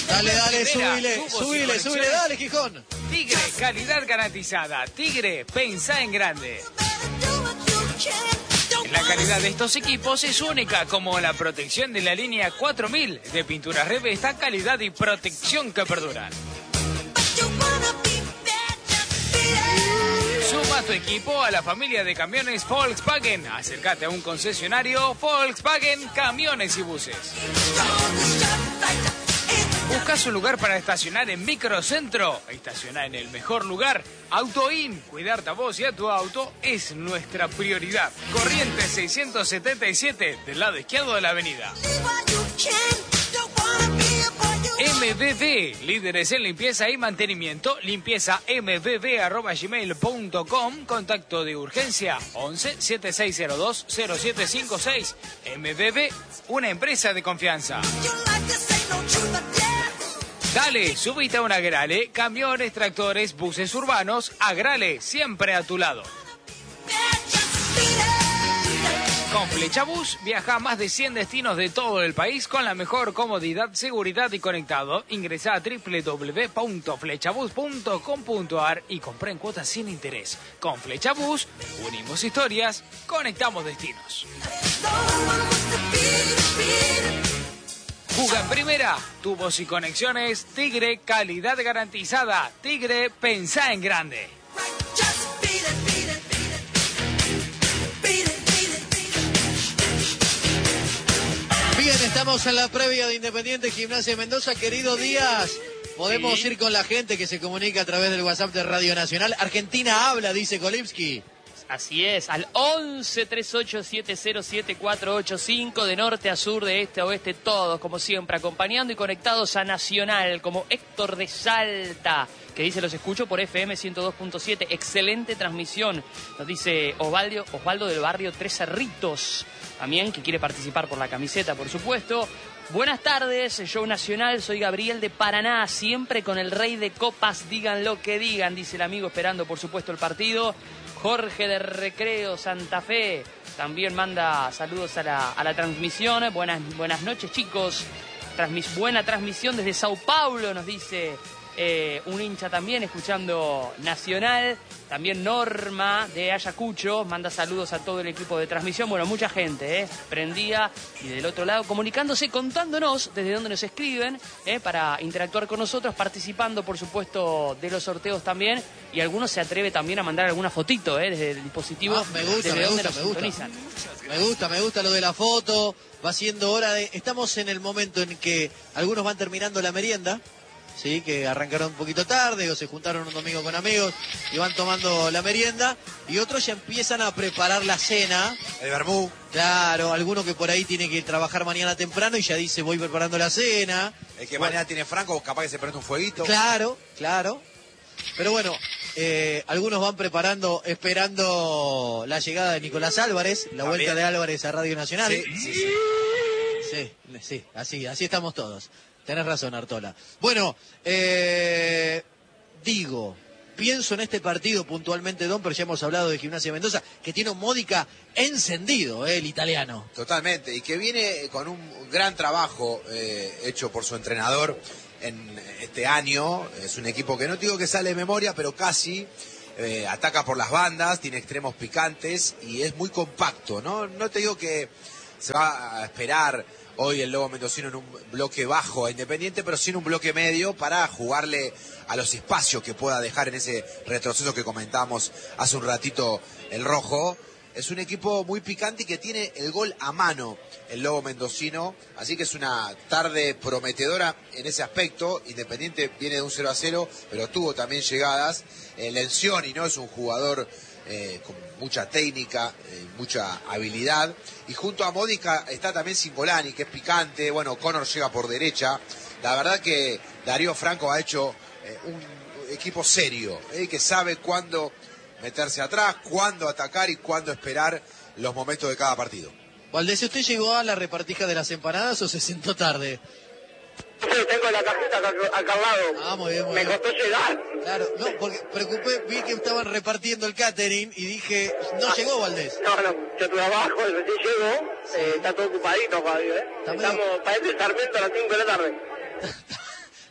Dale, subile, dale, Gijón. Tigre, calidad garantizada. Tigre, pensá en grande. La calidad de estos equipos es única, como la protección de la línea 4000 de pinturas Revesta, calidad y protección que perduran. Suma tu equipo a la familia de camiones Volkswagen. Acércate a un concesionario Volkswagen Camiones y Buses. ¿Buscas un lugar para estacionar en Microcentro? Estaciona en el mejor lugar. AutoIn. Cuidarte a vos y a tu auto es nuestra prioridad. Corrientes 677 del lado izquierdo de la avenida. MBB, líderes en limpieza y mantenimiento. Limpieza mbb@gmail.com. Contacto de urgencia 11 7602 0756. MBB, una empresa de confianza. Dale, subite a un Agrale, camiones, tractores, buses urbanos. Agrale, siempre a tu lado. Con Flechabús viaja a más de 100 destinos de todo el país con la mejor comodidad, seguridad y conectado. Ingresa a www.flechabus.com.ar y compra en cuotas sin interés. Con Flechabús unimos historias, conectamos destinos. Juga en primera, tubos y conexiones, Tigre, calidad garantizada. Tigre, pensá en grande. Bien, estamos en la previa de Independiente Gimnasia de Mendoza. Querido Díaz, podemos ir con la gente que se comunica a través del WhatsApp de Radio Nacional. Argentina habla, dice Kolipsky. Así es, al 11-3870-7485, de norte a sur, de este a oeste, todos, como siempre, acompañando y conectados a Nacional, como Héctor de Salta, que dice, los escucho por FM 102.7, excelente transmisión, nos dice Osvaldo del barrio Tres Cerritos, también, que quiere participar por la camiseta, por supuesto. Buenas tardes, Show Nacional, soy Gabriel de Paraná, siempre con el rey de copas, digan lo que digan, dice el amigo, esperando por supuesto el partido. Jorge de Recreo, Santa Fe, también manda saludos a la transmisión. Buenas noches, chicos. Buena transmisión desde Sao Paulo, nos dice un hincha también, escuchando Nacional. También Norma de Ayacucho manda saludos a todo el equipo de transmisión. Bueno, mucha gente, prendía y del otro lado comunicándose, contándonos desde dónde nos escriben, para interactuar con nosotros, participando, por supuesto, de los sorteos también. Y algunos se atreve también a mandar alguna fotito, desde el dispositivo. Me gusta lo de la foto. Va siendo hora de... Estamos en el momento en que algunos van terminando la merienda. Sí, que arrancaron un poquito tarde o se juntaron un domingo con amigos y van tomando la merienda, y otros ya empiezan a preparar la cena. El vermú. Claro, alguno que por ahí tiene que trabajar mañana temprano y ya dice voy preparando la cena. El que mañana tiene franco, capaz que se prende un fueguito. Claro. Pero bueno, algunos van preparando, esperando la llegada de Nicolás Álvarez, la vuelta de Álvarez a Radio Nacional. Sí, así estamos todos. Tenés razón, Artola. Bueno, pienso en este partido puntualmente, Don, pero ya hemos hablado de Gimnasia de Mendoza, que tiene un Módica encendido, el italiano. Totalmente, y que viene con un gran trabajo hecho por su entrenador en este año. Es un equipo que no digo que sale de memoria, pero casi. Ataca por las bandas, tiene extremos picantes y es muy compacto, ¿no? No te digo que se va a esperar hoy el Lobo Mendocino en un bloque bajo a Independiente, pero sí en un bloque medio para jugarle a los espacios que pueda dejar en ese retroceso que comentábamos hace un ratito el Rojo. Es un equipo muy picante y que tiene el gol a mano el Lobo Mendocino, así que es una tarde prometedora en ese aspecto. Independiente viene de un 0-0, pero tuvo también llegadas. Lencioni, ¿no? Es un jugador con mucha técnica, mucha habilidad, y junto a Módica está también Cingolani, que es picante. Bueno, Connor llega por derecha. La verdad que Darío Franco ha hecho un equipo serio, que sabe cuándo meterse atrás, cuándo atacar y cuándo esperar los momentos de cada partido. Valdés, ¿usted llegó a la repartija de las empanadas o se sentó tarde? Sí, tengo la cajita acá al lado. Muy bien. Me costó llegar. Claro, no, porque vi que estaban repartiendo el catering y dije, no llegó Valdés. No, yo trabajo, recién llego, está todo ocupadito, Fabio, Estamos, parece Sarmiento a las 5 de la tarde.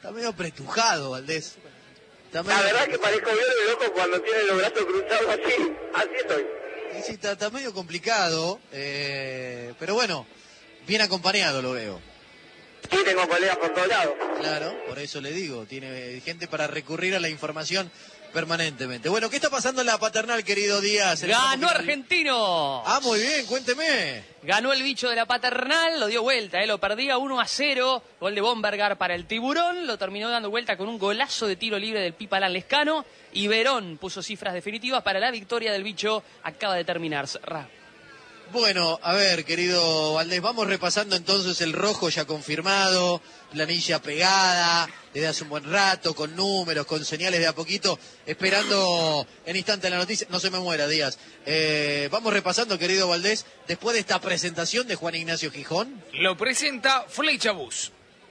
Está medio apretujado, Valdés. La verdad es que parezco bien loco cuando tiene los brazos cruzados así estoy. Sí, está medio complicado, pero bueno, bien acompañado lo veo. Sí, tengo colegas por todos lados. Claro, por eso le digo, tiene gente para recurrir a la información permanentemente. Bueno, ¿qué está pasando en la Paternal, querido Díaz? ¡Ganó Argentino! Ah, muy bien, cuénteme. Ganó el bicho de la Paternal, lo dio vuelta, lo perdía 1-0, gol de Bombergar para el Tiburón, lo terminó dando vuelta con un golazo de tiro libre del Pipa Alan Lescano, y Verón puso cifras definitivas para la victoria del bicho, acaba de terminar. Bueno, a ver, querido Valdés, vamos repasando entonces el rojo ya confirmado, planilla pegada desde hace un buen rato, con números, con señales de a poquito, esperando en instante la noticia. No se me muera, Díaz. Vamos repasando, querido Valdés, después de esta presentación de Juan Ignacio Gijón. Lo presenta Flecha Bus.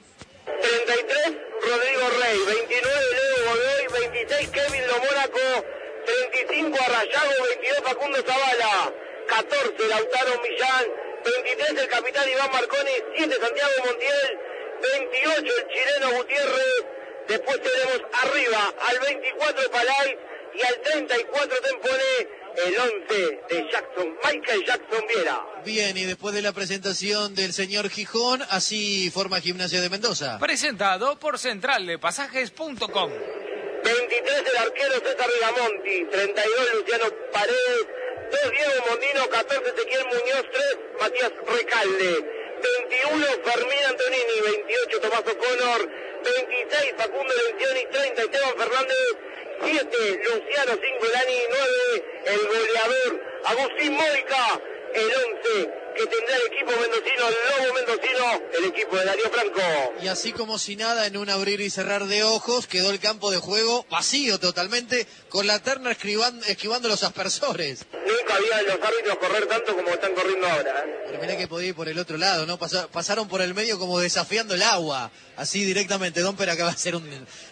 33, Rodrigo Rey. 29, Leo Godoy. 26, Kevin Lo Mónaco. 35, Arrayago. 22, Facundo Zavala. 14, Lautaro Millán. 23, el capitán Iván Marconi. 7, Santiago Montiel. 28, el chileno Gutiérrez. Después tenemos arriba al 24 Palay y al 34 Tempone, el 11 de Jackson, Michael Jackson Viera. Bien, y después de la presentación del señor Gijón, así forma Gimnasia de Mendoza. Presentado por centraldepasajes.com. 23 el arquero César Rigamonti, 32 Luciano Paredes, 2 Diego Mondino, 14 Ezequiel Muñoz, 3 Matías Recalde. 21 Fermín Antonini, 28 Tomás O'Connor, 26 Facundo Lencioni, 30 Esteban Fernández, 7 Luciano Cingolani, 9 el goleador Agustín Módica, el 11 que tendrá el equipo mendocino, el Lobo Mendocino, el equipo de Darío Franco. Y así como si nada, en un abrir y cerrar de ojos, quedó el campo de juego vacío totalmente, con la terna esquivando los aspersores. Nunca había los árbitros correr tanto como están corriendo ahora. Pero mirá que podía ir por el otro lado, ¿no? Pasaron por el medio como desafiando el agua, así directamente. Domper acaba de hacer un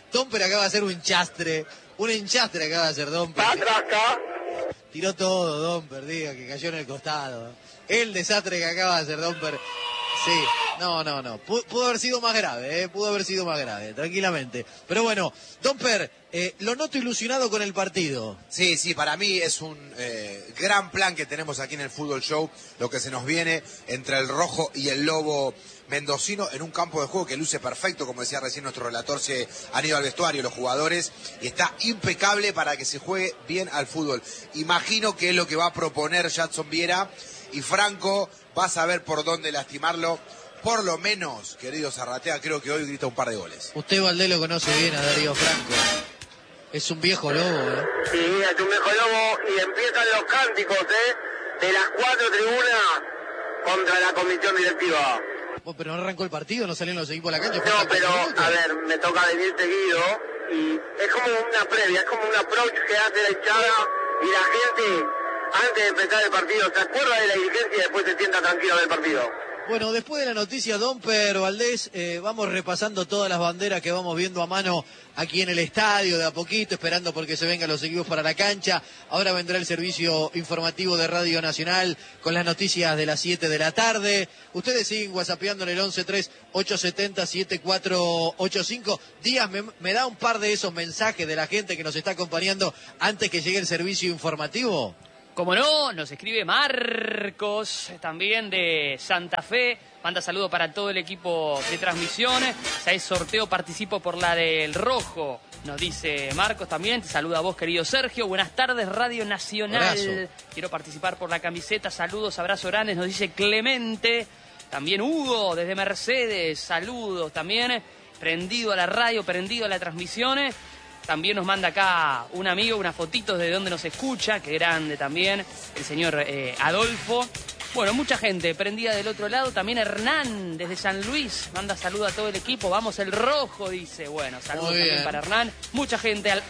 enchastre acaba de hacer Domper. Patraca. Tiró todo Domper, diga, que cayó en el costado. El desastre que acaba de hacer Domper. Sí, no. Pudo haber sido más grave, tranquilamente. Pero bueno, Domper, lo noto ilusionado con el partido. Sí, para mí es un gran plan que tenemos aquí en el Fútbol Show, lo que se nos viene entre el rojo y el lobo mendocino en un campo de juego que luce perfecto, como decía recién nuestro relator, se han ido al vestuario los jugadores y está impecable para que se juegue bien al fútbol. Imagino que es lo que va a proponer Jackson Viera y Franco va a saber por dónde lastimarlo. Por lo menos, querido Zarratea, creo que hoy grita un par de goles. Usted, Valdés, lo conoce bien a Darío Franco. Es un viejo lobo, ¿eh? Sí, es un viejo lobo y empiezan los cánticos, de las 4 tribunas contra la comisión directiva. Oh, pero no arrancó el partido, no salieron los equipos a la cancha. No, pero, a ver, me toca venir seguido y es como una previa, es como un approach que hace la hinchada y la gente, antes de empezar el partido, se acuerda de la dirigencia y después se sienta tranquilo del partido. Bueno, después de la noticia, Domper, Valdés, vamos repasando todas las banderas que vamos viendo a mano aquí en el estadio de a poquito, esperando porque se vengan los equipos para la cancha. Ahora vendrá el servicio informativo de Radio Nacional con las noticias de las 7 de la tarde. Ustedes siguen whatsappeando en el 1138707485. Díaz, ¿me da un par de esos mensajes de la gente que nos está acompañando antes que llegue el servicio informativo? Como no, nos escribe Marcos, también de Santa Fe, manda saludos para todo el equipo de transmisiones, ya es sorteo, participo por la del rojo, nos dice Marcos también, te saluda a vos querido Sergio, buenas tardes Radio Nacional, abrazo. Quiero participar por la camiseta, saludos, abrazo grandes, nos dice Clemente, también Hugo desde Mercedes, saludos también, prendido a la radio, prendido a las transmisiones. También nos manda acá un amigo, unas fotitos de donde nos escucha, que grande también, el señor Adolfo. Bueno, mucha gente prendida del otro lado. También Hernán, desde San Luis, manda saludos a todo el equipo. Vamos el rojo, dice. Bueno, saludos también para Hernán. Mucha gente al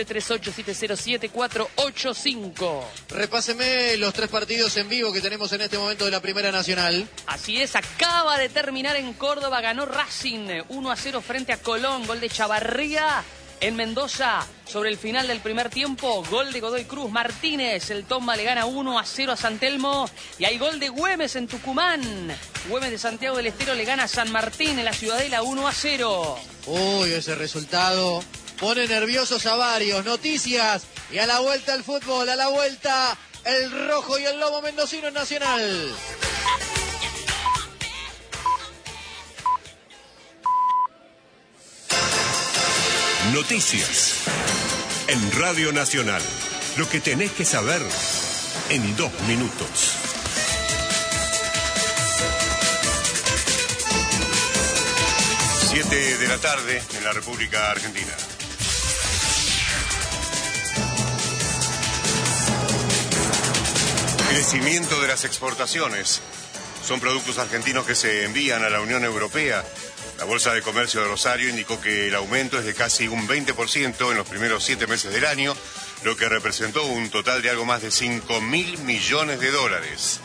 1138707485. Repáseme los 3 partidos en vivo que tenemos en este momento de la Primera Nacional. Así es, acaba de terminar en Córdoba. Ganó Racing 1-0 frente a Colón. Gol de Chavarría. En Mendoza, sobre el final del primer tiempo, gol de Godoy Cruz Martínez. El Tomba le gana 1-0 a San Telmo. Y hay gol de Güemes en Tucumán. Güemes de Santiago del Estero le gana a San Martín en la Ciudadela 1-0. Uy, ese resultado pone nerviosos a varios. Noticias y a la vuelta el fútbol, a la vuelta el rojo y el lobo mendocino en Nacional. Noticias en Radio Nacional. Lo que tenés que saber en 2 minutos. Siete de la tarde en la República Argentina. Crecimiento de las exportaciones. Son productos argentinos que se envían a la Unión Europea. La Bolsa de Comercio de Rosario indicó que el aumento es de casi un 20% en los primeros 7 meses del año, lo que representó un total de algo más de 5.000 millones de dólares.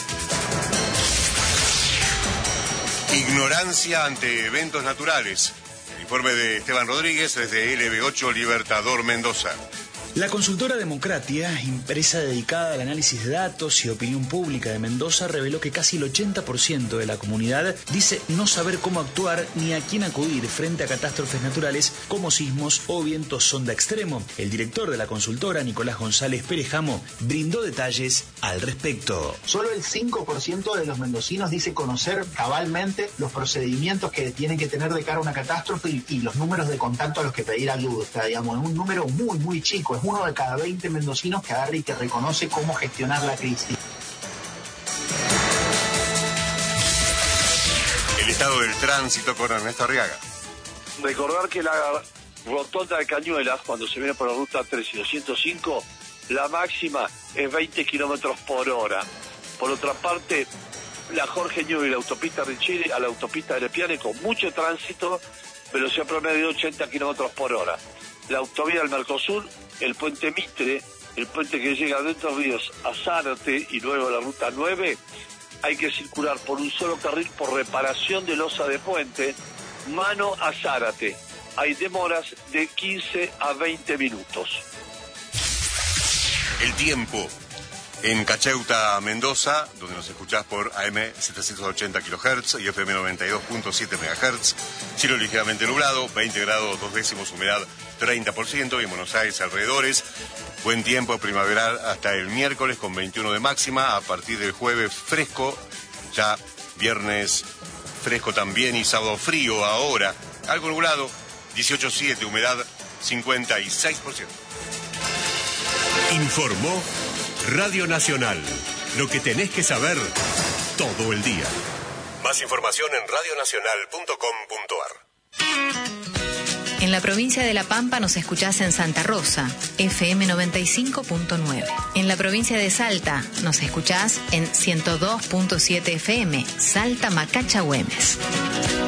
Ignorancia ante eventos naturales. El informe de Esteban Rodríguez desde LB8 Libertador Mendoza. La consultora Democratia, empresa dedicada al análisis de datos y opinión pública de Mendoza, reveló que casi el 80% de la comunidad dice no saber cómo actuar ni a quién acudir frente a catástrofes naturales como sismos o vientos sonda extremo. El director de la consultora, Nicolás González Perejamo, brindó detalles al respecto. Solo el 5% de los mendocinos dice conocer cabalmente los procedimientos que tienen que tener de cara a una catástrofe y los números de contacto a los que pedir ayuda. O sea, digamos, es un número muy, muy chico. Es uno de cada 20 mendocinos que agarra y que reconoce cómo gestionar la crisis. El estado del tránsito con Ernesto Arriaga. Recordar que la rotonda de Cañuelas, cuando se viene por la ruta 3 y 205, la máxima es 20 kilómetros por hora. Por otra parte, la Jorge Newbery, la autopista Richeri a la autopista de Lepiane, con mucho tránsito, velocidad promedio de 80 kilómetros por hora. La autovía del Mercosur, el puente Mitre, el puente que llega de Entre Ríos a Zárate y luego la ruta 9, hay que circular por un solo carril por reparación de losa de puente, mano a Zárate. Hay demoras de 15 a 20 minutos. El tiempo. En Cacheuta, Mendoza, donde nos escuchás por AM 780 kHz y FM 92.7 MHz, cielo ligeramente nublado, 20 grados 2 décimos, humedad 30%, y en Buenos Aires alrededores, buen tiempo primaveral hasta el miércoles con 21 de máxima, a partir del jueves fresco, ya viernes fresco también y sábado frío ahora, algo nublado, 18.7, humedad 56%. Informó Radio Nacional, lo que tenés que saber todo el día. Más información en radionacional.com.ar. En la provincia de La Pampa nos escuchás en Santa Rosa, FM 95.9. En la provincia de Salta nos escuchás en 102.7 FM, Salta Macacha Güemes.